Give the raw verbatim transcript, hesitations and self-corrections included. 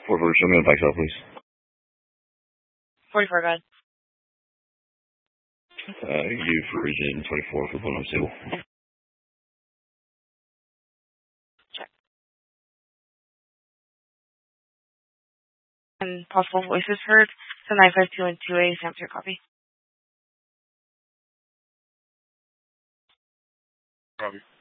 forty-four, show me on the bike cell, please. forty-four, go ahead. Uh, you can do for region twenty-four for Blue Stable. Check. And possible voices heard. So nine five two and two A, stamp your copy. Copy.